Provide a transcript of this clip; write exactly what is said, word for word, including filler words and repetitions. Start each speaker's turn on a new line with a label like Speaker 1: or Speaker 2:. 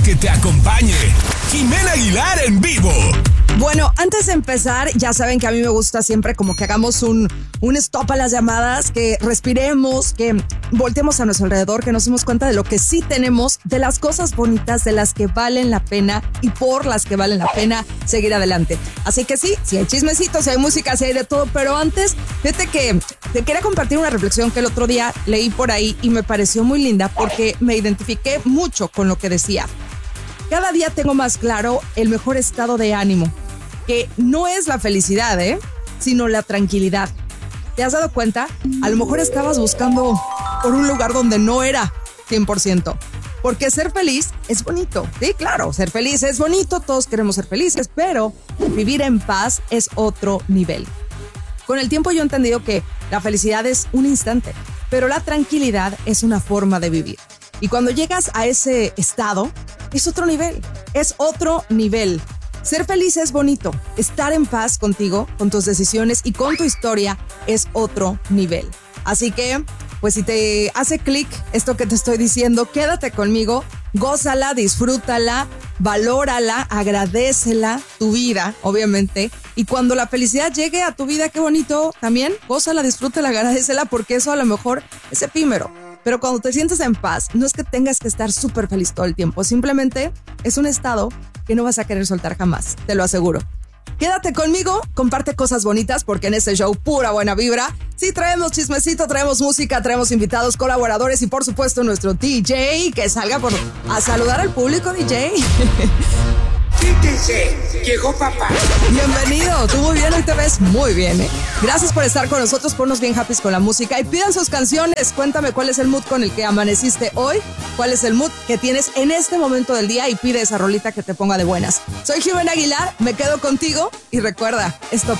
Speaker 1: que te acompañe. Jimena Aguilar en vivo.
Speaker 2: Bueno, antes de empezar, ya saben que a mí me gusta siempre como que hagamos un, un stop a las llamadas, que respiremos, que volteemos a nuestro alrededor, que nos demos cuenta de lo que sí tenemos, de las cosas bonitas, de las que valen la pena y por las que valen la pena seguir adelante. Así que sí, sí hay chismecitos, sí hay música, sí hay de todo, pero antes, fíjate que te quería compartir una reflexión que el otro día leí por ahí y me pareció muy linda porque me identifiqué mucho con lo que decía. Cada día tengo más claro el mejor estado de ánimo, que no es la felicidad, ¿eh? Sino la tranquilidad. ¿Te has dado cuenta? A lo mejor estabas buscando por un lugar donde no era cien por ciento. Porque ser feliz es bonito. Sí, claro, ser feliz es bonito, todos queremos ser felices, pero vivir en paz es otro nivel. Con el tiempo yo he entendido que la felicidad es un instante, pero la tranquilidad es una forma de vivir. Y cuando llegas a ese estado, es otro nivel, es otro nivel. Ser feliz es bonito, estar en paz contigo, con tus decisiones y con tu historia es otro nivel. Así que, pues si te hace clic esto que te estoy diciendo, quédate conmigo, gózala, disfrútala, valórala, agradécela, tu vida, obviamente. Y cuando la felicidad llegue a tu vida, qué bonito, también gózala, disfrútala, agradécela, porque eso a lo mejor es efímero. Pero cuando te sientes en paz, no es que tengas que estar súper feliz todo el tiempo, simplemente es un estado que no vas a querer soltar jamás, te lo aseguro. Quédate conmigo, comparte cosas bonitas porque en este show pura buena vibra. Sí, traemos chismecito, traemos música, traemos invitados, colaboradores y por supuesto nuestro D J que salga por a saludar al público, D J.
Speaker 3: Quítense, llegó papá.
Speaker 2: Bienvenido, tú muy bien, hoy te ves muy bien, ¿eh? Gracias por estar con nosotros, ponnos bien happy con la música y pidan sus canciones. Cuéntame cuál es el mood con el que amaneciste hoy, cuál es el mood que tienes en este momento del día y pide esa rolita que te ponga de buenas. Soy Jimena Aguilar, me quedo contigo y recuerda, esto